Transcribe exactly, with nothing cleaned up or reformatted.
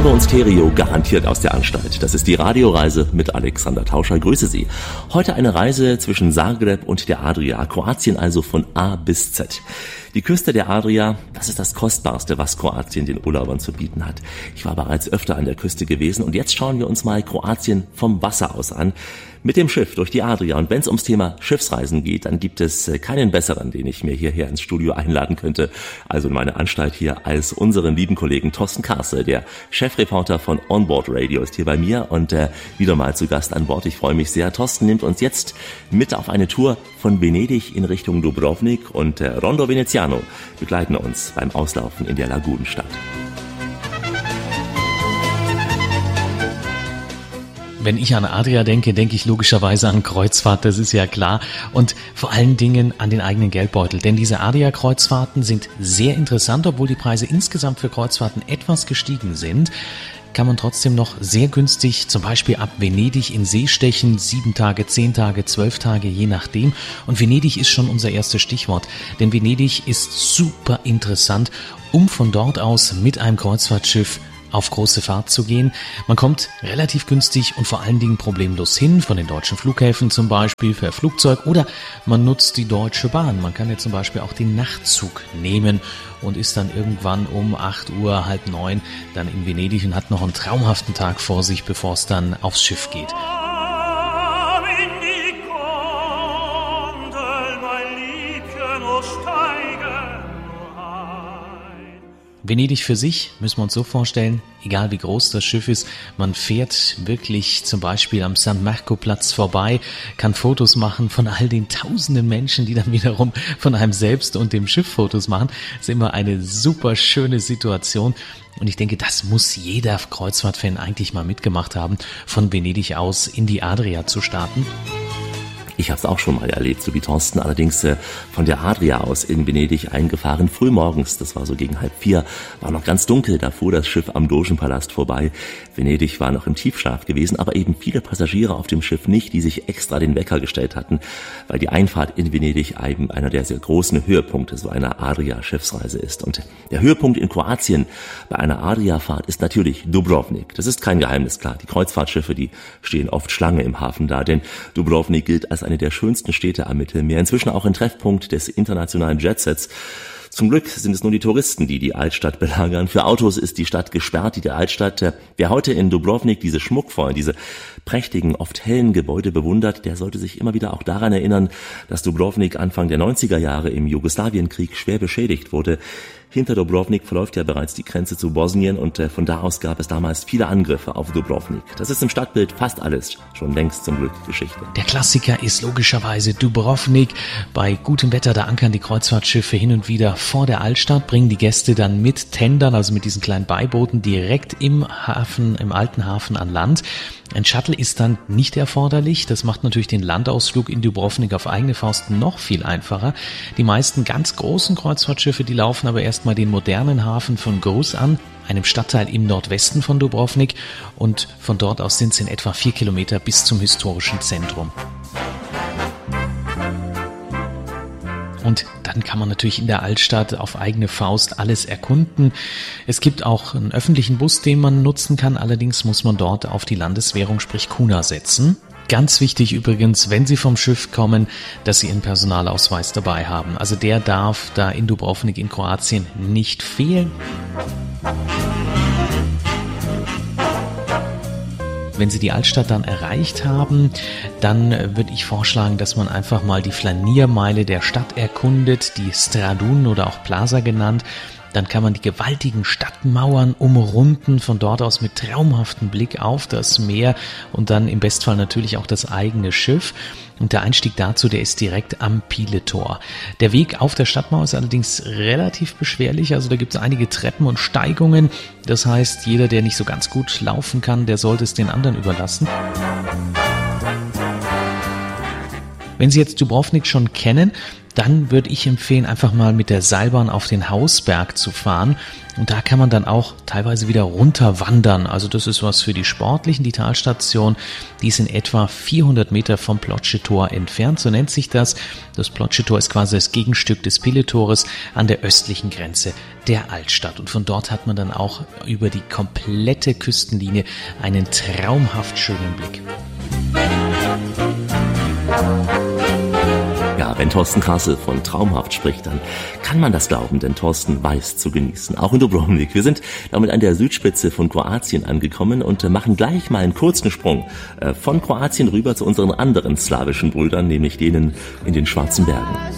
Farbe und Stereo garantiert aus der Anstalt. Das ist die Radioreise mit Alexander Tauscher. Grüße Sie. Heute eine Reise zwischen Zagreb und der Adria. Kroatien also von A bis Z. Die Küste der Adria, das ist das Kostbarste, was Kroatien den Urlaubern zu bieten hat. Ich war bereits öfter an der Küste gewesen und jetzt schauen wir uns mal Kroatien vom Wasser aus an. Mit dem Schiff durch die Adria. Und wenn es ums Thema Schiffsreisen geht, dann gibt es keinen besseren, den ich mir hierher ins Studio einladen könnte, also in meine Anstalt hier, als unseren lieben Kollegen Thorsten Karse. Der Chefreporter von Onboard Radio ist hier bei mir und äh, wieder mal zu Gast an Bord. Ich freue mich sehr. Thorsten nimmt uns jetzt mit auf eine Tour von Venedig in Richtung Dubrovnik und äh, Rondo Veneziano begleiten uns beim Auslaufen in der Lagunenstadt. Wenn ich an Adria denke, denke ich logischerweise an Kreuzfahrt, das ist ja klar. Und vor allen Dingen an den eigenen Geldbeutel. Denn diese Adria-Kreuzfahrten sind sehr interessant, obwohl die Preise insgesamt für Kreuzfahrten etwas gestiegen sind. Kann man trotzdem noch sehr günstig zum Beispiel ab Venedig in See stechen, sieben Tage, zehn Tage, zwölf Tage, je nachdem. Und Venedig ist schon unser erstes Stichwort, denn Venedig ist super interessant, um von dort aus mit einem Kreuzfahrtschiff auf große Fahrt zu gehen. Man kommt relativ günstig und vor allen Dingen problemlos hin, von den deutschen Flughäfen zum Beispiel per Flugzeug, oder man nutzt die Deutsche Bahn. Man kann ja zum Beispiel auch den Nachtzug nehmen und ist dann irgendwann um acht Uhr, halb neun dann in Venedig und hat noch einen traumhaften Tag vor sich, bevor es dann aufs Schiff geht. Venedig für sich müssen wir uns so vorstellen, egal wie groß das Schiff ist, man fährt wirklich zum Beispiel am San Marco-Platz vorbei, kann Fotos machen von all den tausenden Menschen, die dann wiederum von einem selbst und dem Schiff Fotos machen. Das ist immer eine super schöne Situation. Und ich denke, das muss jeder Kreuzfahrtfan eigentlich mal mitgemacht haben, von Venedig aus in die Adria zu starten. Ich habe es auch schon mal erlebt, so wie Thorsten, allerdings äh, von der Adria aus in Venedig eingefahren, früh morgens, das war so gegen halb vier, war noch ganz dunkel, da fuhr das Schiff am Dogenpalast vorbei. Venedig war noch im Tiefschlaf gewesen, aber eben viele Passagiere auf dem Schiff nicht, die sich extra den Wecker gestellt hatten, weil die Einfahrt in Venedig eben einer der sehr großen Höhepunkte so einer Adria-Schiffsreise ist. Und der Höhepunkt in Kroatien bei einer Adria-Fahrt ist natürlich Dubrovnik. Das ist kein Geheimnis, klar. Die Kreuzfahrtschiffe, die stehen oft Schlange im Hafen da, denn Dubrovnik gilt als eine der schönsten Städte am Mittelmeer, inzwischen auch ein Treffpunkt des internationalen Jetsets. Zum Glück sind es nur die Touristen, die die Altstadt belagern. Für Autos ist die Stadt gesperrt, die der Altstadt. Wer heute in Dubrovnik diese schmuckvollen, diese prächtigen, oft hellen Gebäude bewundert, der sollte sich immer wieder auch daran erinnern, dass Dubrovnik Anfang der neunziger Jahre im Jugoslawienkrieg schwer beschädigt wurde. Hinter Dubrovnik verläuft ja bereits die Grenze zu Bosnien und äh, von da aus gab es damals viele Angriffe auf Dubrovnik. Das ist im Stadtbild fast alles schon längst zum Glück Geschichte. Der Klassiker ist logischerweise Dubrovnik. Bei gutem Wetter, da ankern die Kreuzfahrtschiffe hin und wieder vor der Altstadt, bringen die Gäste dann mit Tendern, also mit diesen kleinen Beibooten, direkt im Hafen, im alten Hafen an Land. Ein Shuttle ist dann nicht erforderlich. Das macht natürlich den Landausflug in Dubrovnik auf eigene Faust noch viel einfacher. Die meisten ganz großen Kreuzfahrtschiffe, die laufen aber erstmal den modernen Hafen von Gruz an, einem Stadtteil im Nordwesten von Dubrovnik, und von dort aus sind es in etwa vier Kilometer bis zum historischen Zentrum. Und dann kann man natürlich in der Altstadt auf eigene Faust alles erkunden. Es gibt auch einen öffentlichen Bus, den man nutzen kann. Allerdings muss man dort auf die Landeswährung, sprich Kuna, setzen. Ganz wichtig übrigens, wenn Sie vom Schiff kommen, dass Sie Ihren Personalausweis dabei haben. Also der darf da in Dubrovnik in Kroatien nicht fehlen. Wenn Sie die Altstadt dann erreicht haben, dann würde ich vorschlagen, dass man einfach mal die Flaniermeile der Stadt erkundet, die Stradun oder auch Plaza genannt. Dann kann man die gewaltigen Stadtmauern umrunden, von dort aus mit traumhaftem Blick auf das Meer und dann im Bestfall natürlich auch das eigene Schiff. Und der Einstieg dazu, der ist direkt am Piletor. Der Weg auf der Stadtmauer ist allerdings relativ beschwerlich, also da gibt es einige Treppen und Steigungen. Das heißt, jeder, der nicht so ganz gut laufen kann, der sollte es den anderen überlassen. Wenn Sie jetzt Dubrovnik schon kennen, dann würde ich empfehlen, einfach mal mit der Seilbahn auf den Hausberg zu fahren. Und da kann man dann auch teilweise wieder runterwandern. Also das ist was für die Sportlichen. Die Talstation, die ist in etwa vierhundert Meter vom Plotsche-Tor entfernt, so nennt sich das. Das Plotsche-Tor ist quasi das Gegenstück des Pilletores an der östlichen Grenze der Altstadt. Und von dort hat man dann auch über die komplette Küstenlinie einen traumhaft schönen Blick. Ja, wenn Thorsten Krasse von traumhaft spricht, dann kann man das glauben, denn Thorsten weiß zu genießen, auch in Dubrovnik. Wir sind damit an der Südspitze von Kroatien angekommen und machen gleich mal einen kurzen Sprung von Kroatien rüber zu unseren anderen slawischen Brüdern, nämlich denen in den Schwarzen Bergen.